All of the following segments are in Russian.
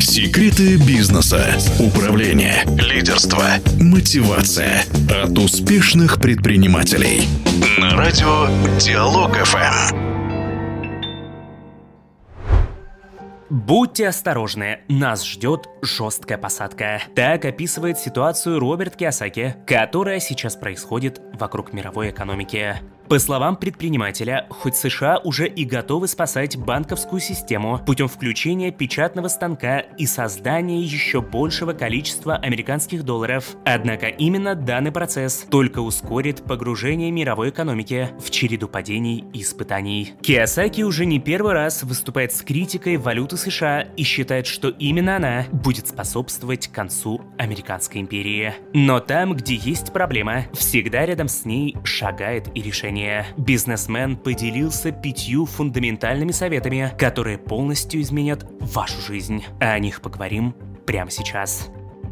Секреты бизнеса, управления, лидерства, мотивация от успешных предпринимателей. На радио Диалог ФМ. Будьте осторожны, нас ждет жесткая посадка. Так описывает ситуацию Роберт Кийосаки, которая сейчас происходит вокруг мировой экономики. По словам предпринимателя, хоть США уже и готовы спасать банковскую систему путем включения печатного станка и создания еще большего количества американских долларов, однако именно данный процесс только ускорит погружение мировой экономики в череду падений и испытаний. Кийосаки уже не первый раз выступает с критикой валюты США и считает, что именно она будет способствовать концу американской империи. Но там, где есть проблема, всегда рядом с ней шагает и решение. Бизнесмен поделился 5 фундаментальными советами, которые полностью изменят вашу жизнь. О них поговорим прямо сейчас.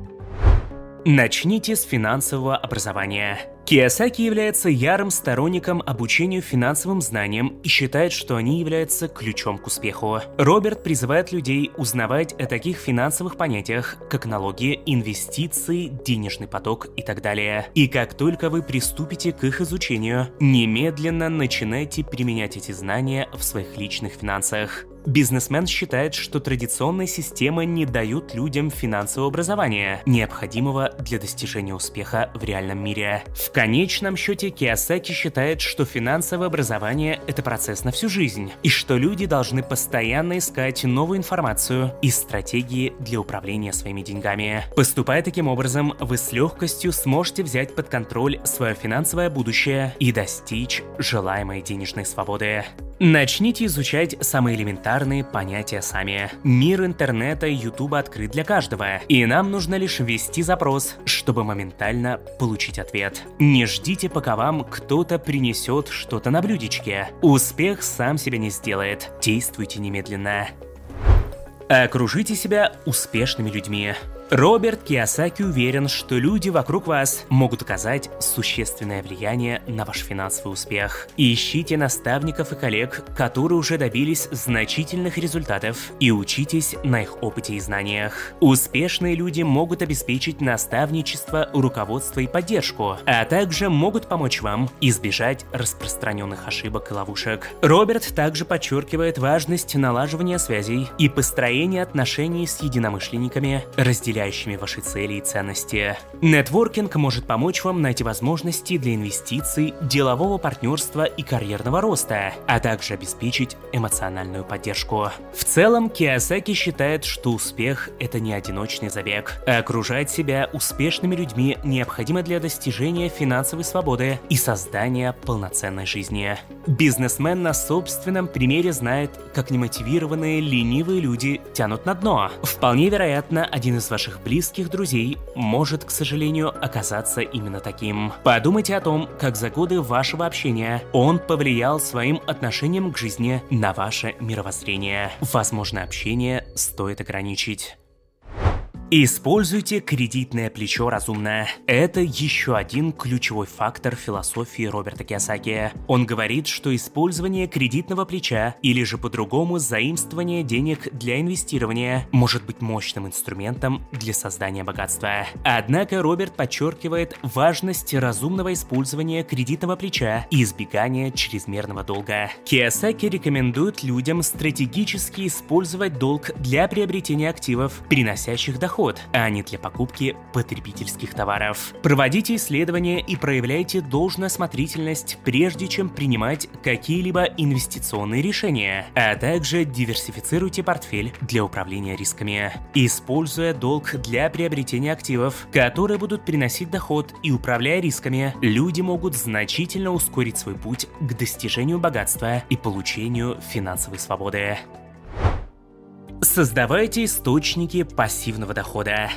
Начните с финансового образования. Кийосаки является ярым сторонником обучению финансовым знаниям и считает, что они являются ключом к успеху. Роберт призывает людей узнавать о таких финансовых понятиях, как налоги, инвестиции, денежный поток и так далее. И как только вы приступите к их изучению, немедленно начинайте применять эти знания в своих личных финансах. Бизнесмен считает, что традиционные системы не дают людям финансового образования, необходимого для достижения успеха в реальном мире. В конечном счете Кийосаки считает, что финансовое образование – это процесс на всю жизнь, и что люди должны постоянно искать новую информацию и стратегии для управления своими деньгами. Поступая таким образом, вы с легкостью сможете взять под контроль свое финансовое будущее и достичь желаемой денежной свободы. Начните изучать самые элементарные понятия сами. Мир интернета и ютуба открыт для каждого, и нам нужно лишь ввести запрос, чтобы моментально получить ответ. Не ждите, пока вам кто-то принесет что-то на блюдечке. Успех сам себя не сделает. Действуйте немедленно. Окружите себя успешными людьми. Роберт Кийосаки уверен, что люди вокруг вас могут оказать существенное влияние на ваш финансовый успех. Ищите наставников и коллег, которые уже добились значительных результатов, и учитесь на их опыте и знаниях. Успешные люди могут обеспечить наставничество, руководство и поддержку, а также могут помочь вам избежать распространенных ошибок и ловушек. Роберт также подчеркивает важность налаживания связей и построения отношений с единомышленниками, разделяющими ваши цели и ценности. Нетворкинг может помочь вам найти возможности для инвестиций, делового партнерства и карьерного роста, а также обеспечить эмоциональную поддержку. В целом, Кийосаки считает, что успех – это не одиночный забег. Окружать себя успешными людьми необходимо для достижения финансовой свободы и создания полноценной жизни. Бизнесмен на собственном примере знает, как немотивированные, ленивые люди тянут на дно. Вполне вероятно, один из ваших близких друзей может, к сожалению, оказаться именно таким. Подумайте о том, как за годы вашего общения он повлиял своим отношением к жизни на ваше мировоззрение. Возможно, общение стоит ограничить. Используйте кредитное плечо разумно. Это еще один ключевой фактор философии Роберта Кийосаки. Он говорит, что использование кредитного плеча, или же по-другому заимствование денег для инвестирования, может быть мощным инструментом для создания богатства. Однако Роберт подчеркивает важность разумного использования кредитного плеча и избегания чрезмерного долга. Кийосаки рекомендует людям стратегически использовать долг для приобретения активов, приносящих доход, а не для покупки потребительских товаров. Проводите исследования и проявляйте должную осмотрительность, прежде чем принимать какие-либо инвестиционные решения, а также диверсифицируйте портфель для управления рисками. Используя долг для приобретения активов, которые будут приносить доход, и управляя рисками, люди могут значительно ускорить свой путь к достижению богатства и получению финансовой свободы. Создавайте источники пассивного дохода.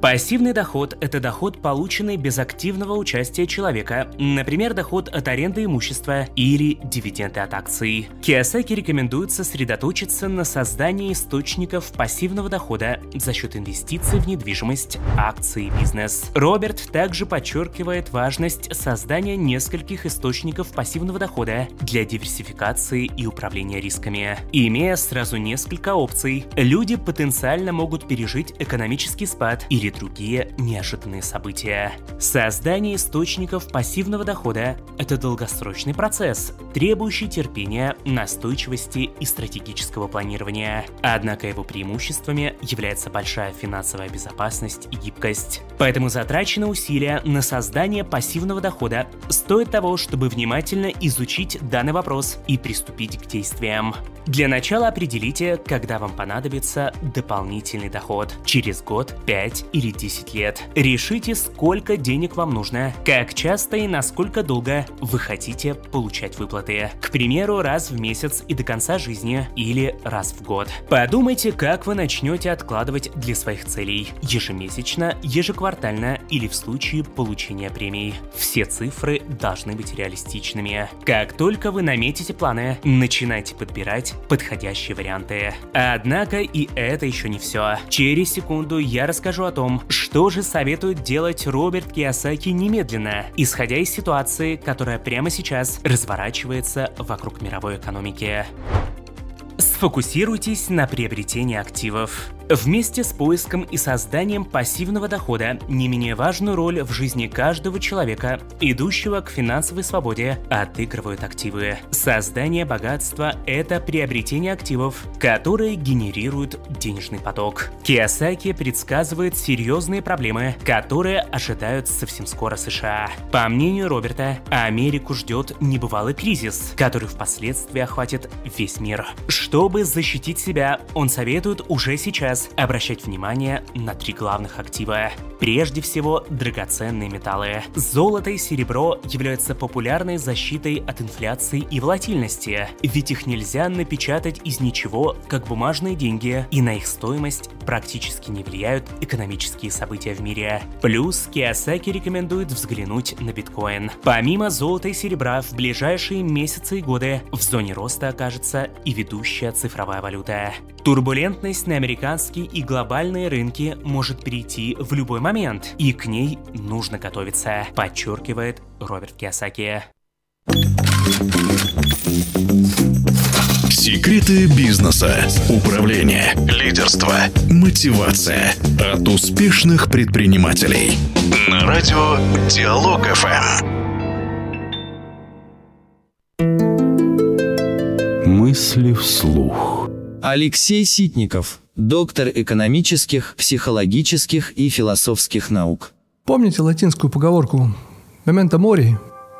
Пассивный доход – это доход, полученный без активного участия человека, например, доход от аренды имущества или дивиденды от акций. Кийосаки рекомендует сосредоточиться на создании источников пассивного дохода за счет инвестиций в недвижимость, акции и бизнес. Роберт также подчеркивает важность создания нескольких источников пассивного дохода для диверсификации и управления рисками. Имея сразу несколько опций, люди потенциально могут пережить экономический спад или другие неожиданные события. Создание источников пассивного дохода – это долгосрочный процесс, требующий терпения, настойчивости и стратегического планирования. Однако его преимуществами является большая финансовая безопасность и гибкость. Поэтому затраченные усилия на создание пассивного дохода стоят того, чтобы внимательно изучить данный вопрос и приступить к действиям. Для начала определите, когда вам понадобится дополнительный доход – через год, 5 или 10 лет. Решите, сколько денег вам нужно, как часто и насколько долго вы хотите получать выплаты. К примеру, раз в месяц и до конца жизни или раз в год. Подумайте, как вы начнете откладывать для своих целей – ежемесячно, ежеквартально или в случае получения премий. Все цифры должны быть реалистичными. Как только вы наметите планы, начинайте подбирать подходящие варианты. Однако и это еще не все. Через секунду я расскажу о том, что же советует делать Роберт Кийосаки немедленно, исходя из ситуации, которая прямо сейчас разворачивается вокруг мировой экономики. Сфокусируйтесь на приобретении активов. Вместе с поиском и созданием пассивного дохода не менее важную роль в жизни каждого человека, идущего к финансовой свободе, отыгрывают активы. Создание богатства – это приобретение активов, которые генерируют денежный поток. Кийосаки предсказывает серьезные проблемы, которые ожидают совсем скоро США. По мнению Роберта, Америку ждет небывалый кризис, который впоследствии охватит весь мир. Чтобы защитить себя, он советует уже сейчас обращать внимание на 3 главных актива. Прежде всего, драгоценные металлы. Золото и серебро являются популярной защитой от инфляции и волатильности, ведь их нельзя напечатать из ничего, как бумажные деньги, и на их стоимость практически не влияют экономические события в мире. Плюс Кийосаки рекомендует взглянуть на биткоин. Помимо золота и серебра, в ближайшие месяцы и годы в зоне роста окажется и ведущая цифровая валюта. Турбулентность на американские и глобальные рынки может перейти в любой момент, и к ней нужно готовиться, подчеркивает Роберт Кийосаки. Секреты бизнеса, управления, лидерства, мотивация от успешных предпринимателей. На радио Диалог ФМ. Мысли вслух. Алексей Ситников, доктор экономических, психологических и философских наук. Помните латинскую поговорку «Memento mori»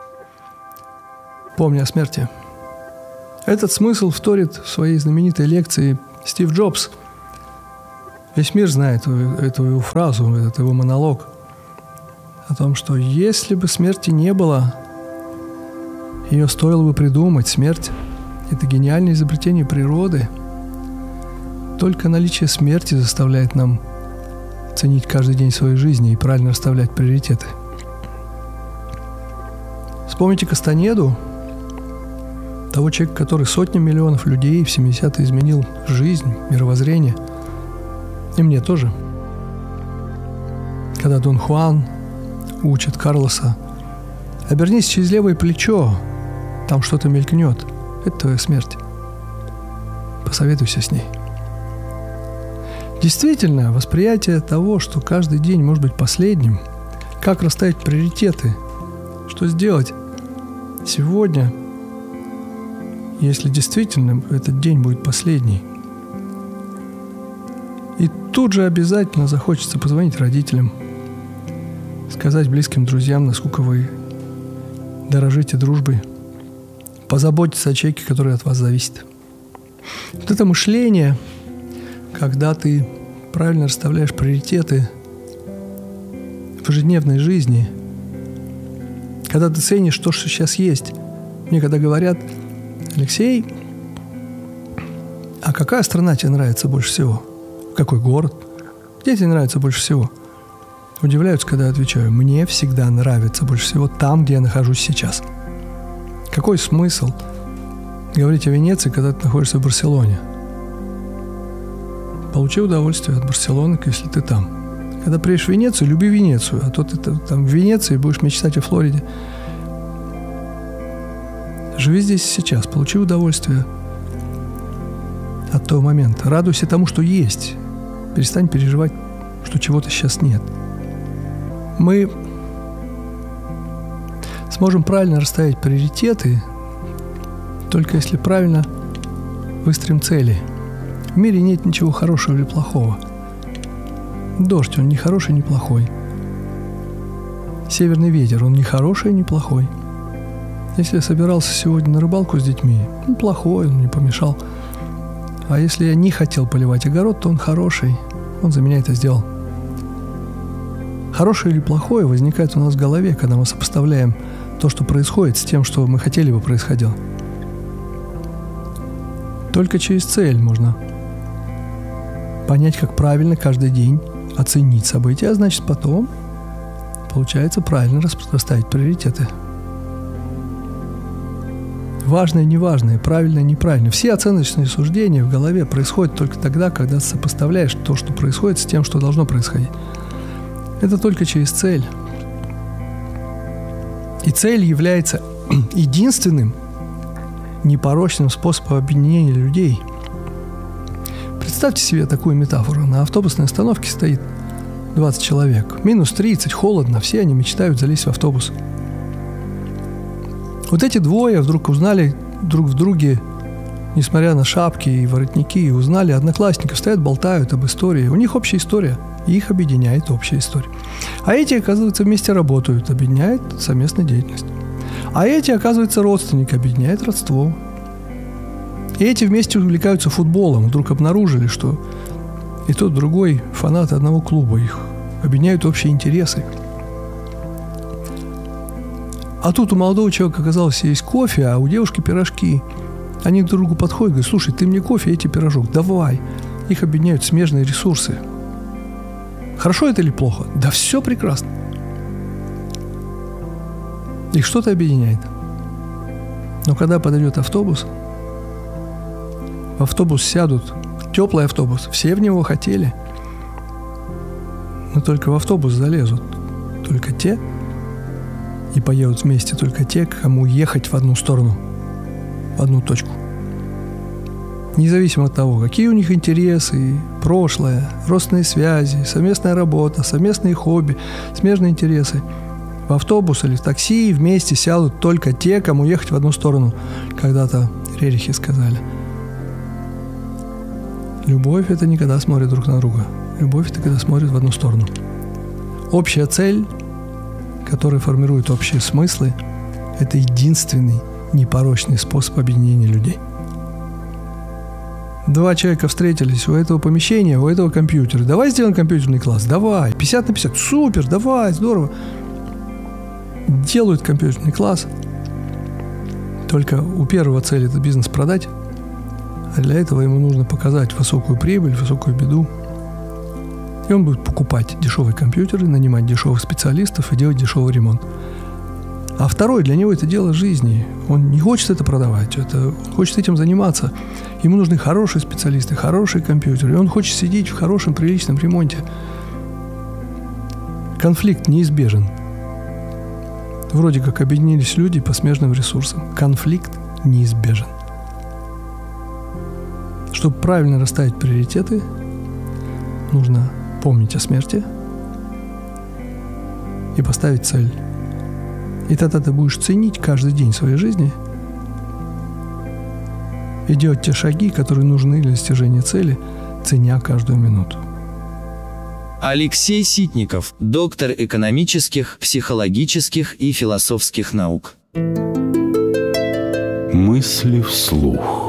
– «Помни о смерти»? Этот смысл вторит в своей знаменитой лекции Стив Джобс. Весь мир знает эту его фразу, этот его монолог о том, что если бы смерти не было, ее стоило бы придумать. Смерть – это гениальное изобретение природы. Только наличие смерти заставляет нам ценить каждый день своей жизни и правильно расставлять приоритеты. Вспомните Кастанеду, того человека, который сотням миллионов людей в 70-е изменил жизнь, мировоззрение. И мне тоже. Когда Дон Хуан учит Карлоса: обернись через левое плечо, там что-то мелькнет. Это твоя смерть. Посоветуйся с ней. Действительно, восприятие того, что каждый день может быть последним, как расставить приоритеты, что сделать сегодня, если действительно этот день будет последний. И тут же обязательно захочется позвонить родителям, сказать близким друзьям, насколько вы дорожите дружбой, позаботиться о человеке, который от вас зависит. Вот это мышление, когда ты правильно расставляешь приоритеты в ежедневной жизни, когда ты ценишь то, что сейчас есть. Мне когда говорят: Алексей, а какая страна тебе нравится больше всего? Какой город? Где тебе нравится больше всего? удивляются, когда я отвечаю: мне всегда нравится больше всего там, где я нахожусь сейчас. Какой смысл говорить о Венеции, когда ты находишься в Барселоне? Получи удовольствие от Барселоны, если ты там. Когда приедешь в Венецию, люби Венецию, а то ты там в Венеции будешь мечтать о Флориде. Живи здесь и сейчас, получи удовольствие от того момента. Радуйся тому, что есть. Перестань переживать, что чего-то сейчас нет. Мы сможем правильно расставить приоритеты, только если правильно выстроим цели. В мире нет ничего хорошего или плохого. Дождь, он не хороший, не плохой. Северный ветер, он не хороший, не плохой. Если я собирался сегодня на рыбалку с детьми, плохой, он не помешал. А если я не хотел поливать огород, то он хороший, он за меня это сделал. Хорошее или плохое возникает у нас в голове, когда мы сопоставляем то, что происходит, с тем, что мы хотели бы происходило. Только через цель можно понять, как правильно каждый день оценить события, а значит потом, получается, правильно расставить приоритеты. Важное, неважное, правильное, неправильное. Все оценочные суждения в голове происходят только тогда, когда сопоставляешь то, что происходит, с тем, что должно происходить. Это только через цель. И цель является единственным непорочным способом объединения людей. Представьте себе такую метафору. На автобусной остановке стоит 20 человек. Минус 30, холодно, все они мечтают залезть в автобус. Вот эти двое вдруг узнали друг в друге, несмотря на шапки и воротники, и узнали одноклассников, стоят, болтают об истории. У них общая история, и их объединяет общая история. А эти, оказывается, вместе работают, объединяет совместная деятельность. А эти, оказывается, родственники, объединяет родство. И эти вместе увлекаются футболом, вдруг обнаружили, что и тот, и другой фанаты одного клуба, их объединяют общие интересы. А тут у молодого человека, оказалось, есть кофе, а у девушки пирожки. Они друг к другу подходят и говорят: слушай, ты мне кофе, я тебе пирожок, давай. Их объединяют смежные ресурсы. Хорошо это или плохо? Да все прекрасно. Их что-то объединяет. Но когда подойдет автобус, в автобус сядут, теплый автобус, все в него хотели, но только в автобус залезут только те, и поедут вместе только те, кому ехать в одну сторону, в одну точку. Независимо от того, какие у них интересы, прошлое, родственные связи, совместная работа, совместные хобби, смежные интересы. В автобус или в такси вместе сядут только те, кому ехать в одну сторону. Когда-то рерихи сказали. Любовь – это не когда смотрят друг на друга. Любовь – это когда смотрят в одну сторону. Общая цель, которая формирует общие смыслы, это единственный непорочный способ объединения людей. Два человека встретились у этого помещения, у этого компьютера. Давай сделаем компьютерный класс. Давай. 50 на 50. Супер, давай, здорово. Делают компьютерный класс. Только у первого цель – это бизнес продать. А для этого ему нужно показать высокую прибыль, высокую беду. И он будет покупать дешевые компьютеры, нанимать дешевых специалистов и делать дешевый ремонт. А второй, для него это дело жизни. Он не хочет это продавать, он хочет этим заниматься. Ему нужны хорошие специалисты, хорошие компьютеры. И он хочет сидеть в хорошем, приличном ремонте. Конфликт неизбежен. Вроде как объединились люди по смежным ресурсам. Конфликт неизбежен. Чтобы правильно расставить приоритеты, нужно помнить о смерти и поставить цель. И тогда ты будешь ценить каждый день своей жизни и делать те шаги, которые нужны для достижения цели, ценя каждую минуту. Алексей Ситников, доктор экономических, психологических и философских наук. Мысли вслух.